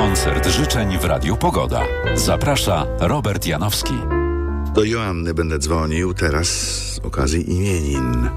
Koncert życzeń w Radiu Pogoda. Zaprasza Robert Janowski. Do Joanny będę dzwonił teraz z okazji imienin.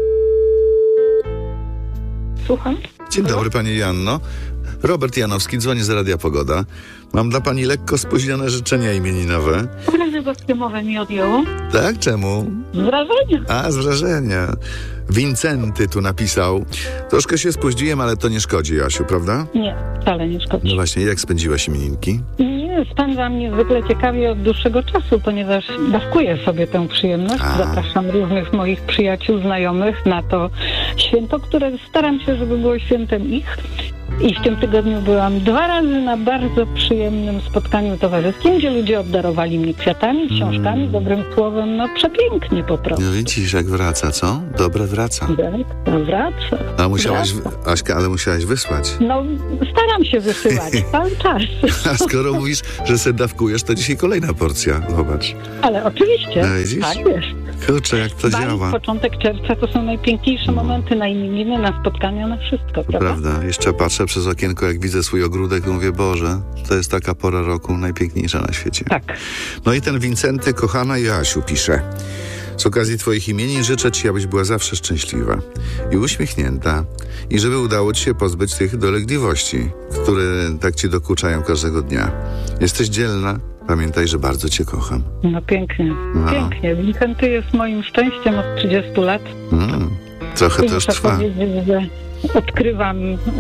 Słucham? Dzień dobry, pani Joanno. Robert Janowski, dzwonię z Radia Pogoda. Mam dla pani lekko spóźnione życzenia imieninowe. Obrazy boskie mi odjęło. Tak? Czemu? Z wrażenia. A, z wrażenia. Wincenty tu napisał. Troszkę się spóźniłem, ale to nie szkodzi, Jasiu, prawda? Nie, wcale nie szkodzi. No właśnie, jak spędziłaś imieninki? Nie, spędzam niezwykle ciekawie od dłuższego czasu, ponieważ dawkuję sobie tę przyjemność. Zapraszam różnych moich przyjaciół, znajomych na to święto, które staram się, żeby było świętem ich. I w tym tygodniu byłam 2 razy na bardzo przyjemnym spotkaniu towarzyskim, gdzie ludzie obdarowali mnie kwiatami, książkami, dobrym słowem. No przepięknie po prostu. No widzisz, jak wraca, co? Dobre wraca. Tak, wraca. A musiałaś, Aśka, ale musiałaś wysłać. No, staram się wysyłać cały czas. A skoro mówisz, że se dawkujesz, to dzisiaj kolejna porcja. Zobacz. Ale oczywiście, No, widzisz? tak jest. Kurczę, jak to Maj, działa. początek czerwca to są najpiękniejsze momenty na imieniny, na spotkania, na wszystko, prawda? Prawda. Jeszcze patrzę przez okienko, jak widzę swój ogródek, to mówię, Boże, to jest taka pora roku najpiękniejsza na świecie. Tak. No i ten Wincenty, kochana Joasiu, pisze: z okazji twoich imienin życzę ci, abyś była zawsze szczęśliwa i uśmiechnięta i żeby udało ci się pozbyć tych dolegliwości, które tak ci dokuczają każdego dnia. Jesteś dzielna. Pamiętaj, że bardzo cię kocham. No pięknie, No. pięknie. Wincenty jest moim szczęściem od 30 lat. Trochę I to już muszę trwa. powiedzieć, że odkrywam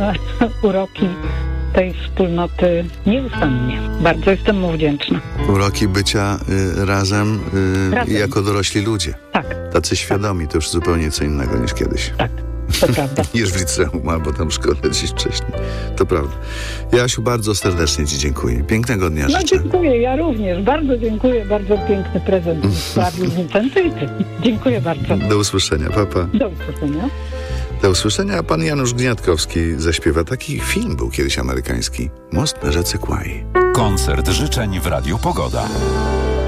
uroki tej wspólnoty nieustannie. Bardzo jestem mu wdzięczna. Uroki bycia razem jako dorośli ludzie. Tak, Tacy świadomi, to już zupełnie co innego niż kiedyś. tak, to prawda. Niż w liceum albo tam w szkole gdzieś wcześniej. To prawda. Jasiu, bardzo serdecznie ci dziękuję. Pięknego dnia No życzę. dziękuję, ja również. Bardzo dziękuję, bardzo piękny prezent w sprawie Wincenty. Dziękuję bardzo. Do usłyszenia, papa. Do usłyszenia. Do usłyszenia, a pan Janusz Gniatkowski zaśpiewa. Taki film był kiedyś amerykański. Most na rzece Kwai. Koncert życzeń w Radiu Pogoda.